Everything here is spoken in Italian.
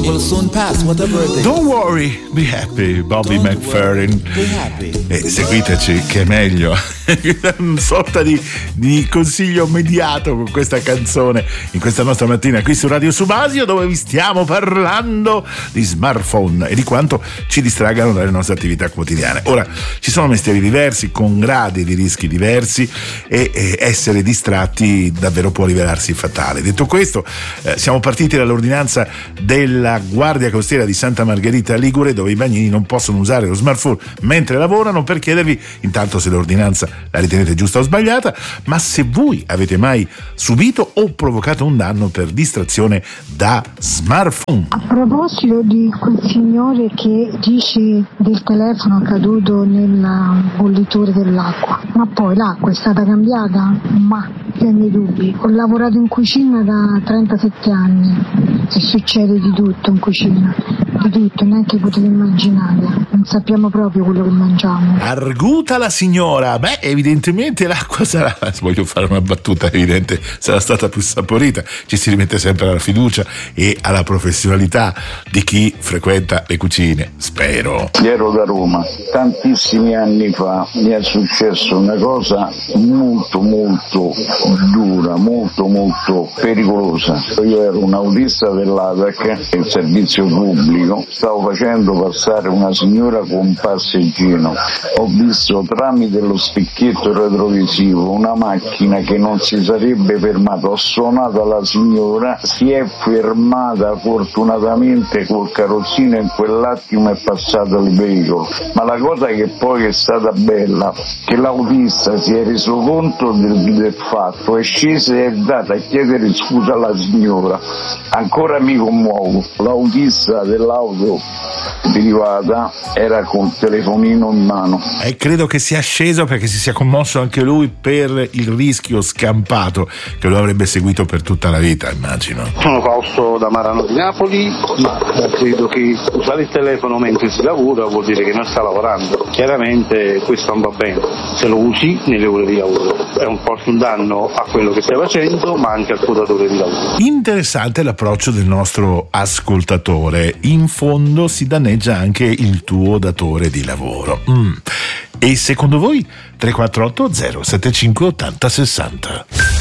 will soon pass, whatever it is. Don't worry, be happy, Bobby Don't McFerrin. Be happy. E seguiteci che è meglio. Una sorta di consiglio immediato con questa canzone in questa nostra mattina qui su Radio Subasio, dove vi stiamo parlando di smartphone e di quanto ci distraggano dalle nostre attività quotidiane. Ora, ci sono mestieri diversi con gradi di rischi diversi e essere distratti davvero può rivelarsi fatale. Detto questo, siamo partiti dall'ordinanza della Guardia Costiera di Santa Margherita Ligure, dove i bagnini non possono usare lo smartphone mentre lavorano, per chiedervi intanto se l'ordinanza la ritenete giusta o sbagliata, ma se voi avete mai subito o provocato un danno per distrazione da smartphone. A proposito di quel signore che dice del telefono caduto nel bollitore dell'acqua, ma poi l'acqua è stata cambiata? Ma che miei dubbi. Ho lavorato in cucina da 37 anni e succede di tutto in cucina, di tutto, neanche potete immaginare, non sappiamo proprio quello che mangiamo. Arguta la signora, beh, evidentemente l'acqua sarà, voglio fare una battuta evidente, sarà stata più saporita. Ci si rimette sempre alla fiducia e alla professionalità di chi frequenta le cucine, spero. Ero da Roma, tantissimi anni fa mi è successo una cosa molto dura, molto pericolosa. Io ero un autista dell'ATAC, il servizio pubblico, stavo facendo passare una signora con un passeggino. Ho visto tramite lo specchietto retrovisivo una macchina che non si sarebbe fermata. Ho suonato alla signora, si è fermata fortunatamente col carrozzino, in quell'attimo è passato il veicolo. Ma la cosa che poi è stata bella, che l'autista si è reso conto del fatto, è sceso e è andata a chiedere scusa alla signora. Ancora mi commuovo. L'autista dell'auto privata era col telefonino in mano. E credo che sia sceso perché si sia commosso anche lui per il rischio scampato che lo avrebbe seguito per tutta la vita, immagino. Sono Fausto da Marano di Napoli, ma credo che usare il telefono mentre si lavora vuol dire che non sta lavorando. Chiaramente questo non va bene, se lo usi nelle ore di lavoro. È un po' un danno a quello che stai facendo, ma anche al tuo datore di lavoro. Interessante l'approccio del nostro ascoltatore. In fondo si danneggia anche il tuo datore di lavoro. E secondo voi? 348 075 80 60.